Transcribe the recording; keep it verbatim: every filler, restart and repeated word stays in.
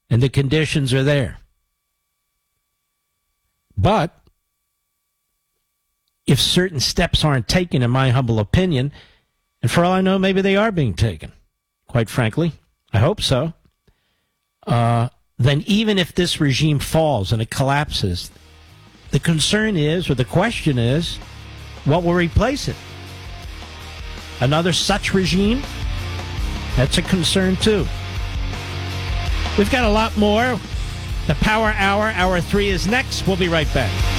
and the conditions are there. But if certain steps aren't taken, in my humble opinion, and for all I know, maybe they are being taken, quite frankly, I hope so, uh, then even if this regime falls and it collapses, the concern is, or the question is, what will replace it? Another such regime? That's a concern, too. We've got a lot more. The Power Hour, Hour three is next. We'll be right back.